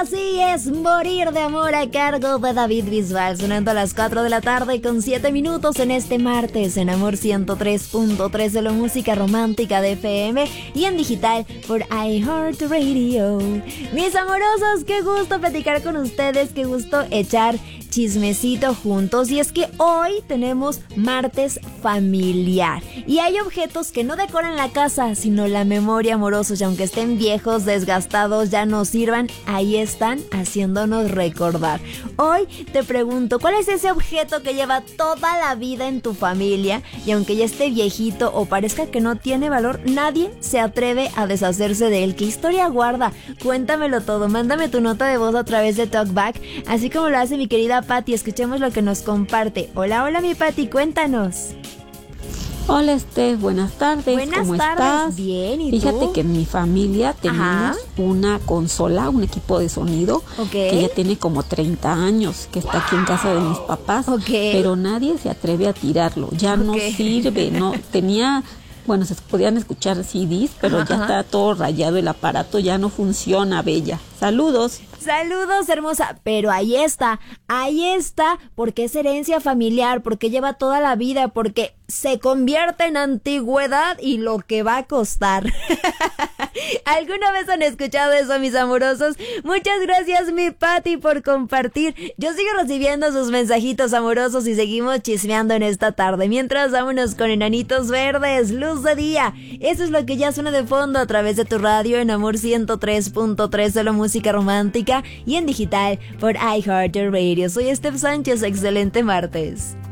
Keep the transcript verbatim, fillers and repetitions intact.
Así es, Morir de Amor a cargo de David Bisbal, sonando a las cuatro de la tarde con siete minutos en este martes en Amor ciento tres punto tres de la música romántica de F M y en digital por iHeartRadio. Mis amorosos, qué gusto platicar con ustedes, qué gusto echar chismecito juntos. Y es que hoy tenemos martes familiar y hay objetos que no decoran la casa, sino la memoria, amorosos, y aunque estén viejos, desgastados, ya no sirvan, ahí están haciéndonos recordar. Hoy te pregunto, ¿cuál es ese objeto que lleva toda la vida en tu familia y aunque ya esté viejito o parezca que no tiene valor, nadie se atreve a deshacerse de él? ¿Qué historia guarda? Cuéntamelo todo, mándame tu nota de voz a través de Talkback, así como lo hace mi querida Patti. Escuchemos lo que nos comparte. Hola, hola mi Patti, cuéntanos. Hola Steph, buenas tardes. Buenas ¿Cómo tardes, estás? Bien, ¿y Fíjate tú? que en mi familia tenemos Ajá. una consola, un equipo de sonido Okay. que ya tiene como treinta años, que está aquí en casa de mis papás, Okay. pero nadie se atreve a tirarlo, ya Okay. no sirve, no tenía, bueno, se podían escuchar C Ds, pero Ajá, ya ajá. está todo rayado el aparato, ya no funciona, bella. Saludos. Saludos, hermosa, pero ahí está, ahí está, porque es herencia familiar, porque lleva toda la vida, porque se convierte en antigüedad y lo que va a costar. ¿Alguna vez han escuchado eso, mis amorosos? Muchas gracias, mi Patti, por compartir. Yo sigo recibiendo sus mensajitos amorosos y seguimos chismeando en esta tarde. Mientras, vámonos con Enanitos Verdes, Luz de Día. Eso es lo que ya suena de fondo a través de tu radio en Amor ciento tres punto tres de la música romántica y en digital por iHeartRadio. Soy Steph Sánchez, excelente martes.